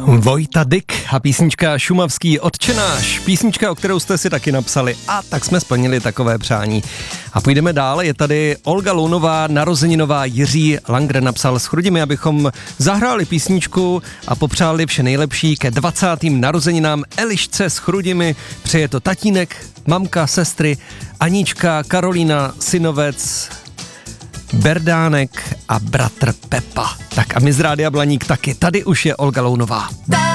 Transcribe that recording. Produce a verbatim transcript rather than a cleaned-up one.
Vojta Dyk a písnička Šumavský Otčenáš, písnička, o kterou jste si taky napsali, a tak jsme splnili takové přání. A půjdeme dál, je tady Olga Lounová, narozeninová. Jiří Langren napsal: s Chrudimi, abychom zahráli písničku a popřáli vše nejlepší ke dvacátým narozeninám Elišce s Chrudimi. Přeje to tatínek, mamka, sestry, Anička, Karolína, synovec Berdánek a bratr Pepa. Tak a my z Rádia Blaník taky. Tady už je Olga Lounová.